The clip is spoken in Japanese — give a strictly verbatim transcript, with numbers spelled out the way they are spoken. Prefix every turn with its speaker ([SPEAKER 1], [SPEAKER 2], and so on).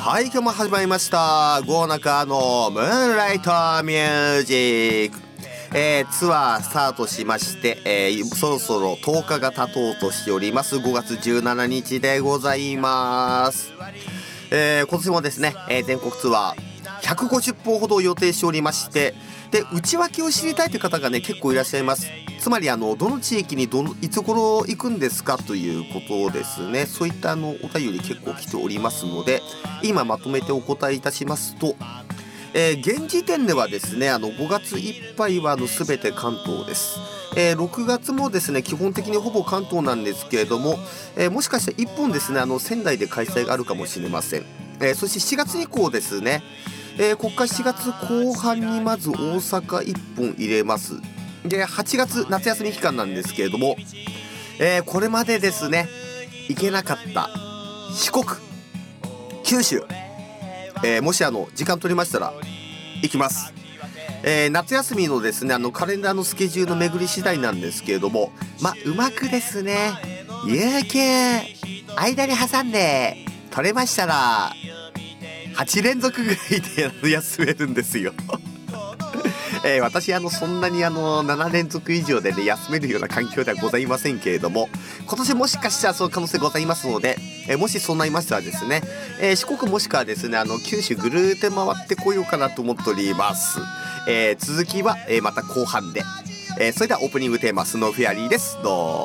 [SPEAKER 1] はい、今日も始まりましたゴーナカのムーンライトミュージック、えー、ツアースタートしまして、えー、そろそろとおかが経とうとしておりますごがつじゅうしちにちでございます。えー、今年もですね、えー、全国ツアーひゃくごじゅっぽんほど予定しておりまして、で内訳を知りたいという方がね結構いらっしゃいます。つまりあのどの地域にどのいつ頃行くんですかということですね。そういったあのお便り結構来ておりますので、今まとめてお答えいたしますと、えー、現時点ではですね、あのごがついっぱいはあの全て関東です。えー、ろくがつもですね基本的にほぼ関東なんですけれども、えー、もしかしたらいっぽんですねあの仙台で開催があるかもしれません。えー、そしてしがつ以降ですね、えー、ここからしがつこう半にまず大阪いっぽん入れます。ではちがつ夏休み期間なんですけれども、えー、これまでですね行けなかった四国、九州、えー、もしあの時間取りましたら行きます。えー、夏休みのですねあのカレンダーのスケジュールの巡り次第なんですけれども、まうまくですね有給間に挟んで取れましたらはちれんぞくぐらいで休めるんですよえー、私あのそんなにあのななれんぞく以上で、ね、休めるような環境ではございませんけれども、今年もしかしたらそういう可能性ございますので、えー、もしそうなりましたらですね、えー、四国もしくはですねあの九州ぐるーって回ってこようかなと思っております。えー、続きは、えー、また後半で、えー、それではオープニングテーマスノーフェアリーです。どうぞ。